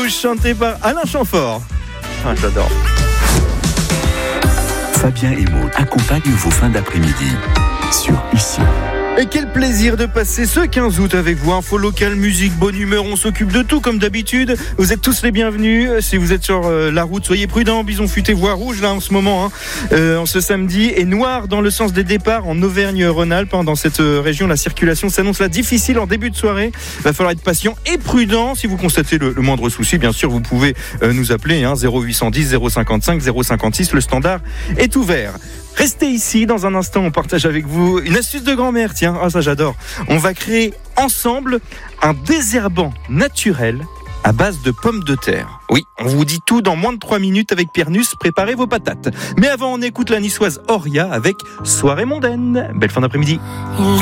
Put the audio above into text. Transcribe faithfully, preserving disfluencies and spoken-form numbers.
Rouge, chanté par Alain Chamfort. Ah, j'adore. Fabien et Maud accompagnent vos fins d'après-midi sur Ici. Et quel plaisir de passer ce quinze août avec vous. Info locale, musique, bonne humeur, on s'occupe de tout comme d'habitude. Vous êtes tous les bienvenus. Si vous êtes sur euh, la route, soyez prudents. Bison futé, voie rouge là en ce moment, hein, euh, en ce samedi. Et noir dans le sens des départs en Auvergne-Rhône-Alpes. Hein, dans cette euh, région, la circulation s'annonce là difficile en début de soirée. Il va falloir être patient et prudent. Si vous constatez le, le moindre souci, bien sûr, vous pouvez euh, nous appeler. Hein, zéro huit cent dix, zéro cinquante-cinq, zéro cinquante-six. Le standard est ouvert. Restez ici, dans un instant, on partage avec vous une astuce de grand-mère, tiens, ah, ça j'adore. On va créer ensemble un désherbant naturel à base de pommes de terre. Oui, on vous dit tout dans moins de trois minutes avec Pierre Nuss, préparez vos patates. Mais avant, on écoute la niçoise Auria avec Soirée mondaine. Belle fin d'après-midi.